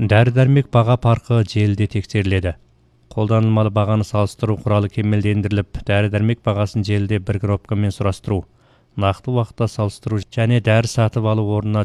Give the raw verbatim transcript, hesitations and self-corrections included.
Дәрі-дәрмек баға парқы желіде тексеріледі. Қолданылмалы бағаны салыстыру құралы кемелдендіріліп, дәрі-дәрмек бағасын желіде бір кнопкамен сұрастыру, нақты уақытта салыстыру және дәрі сатып алу орнына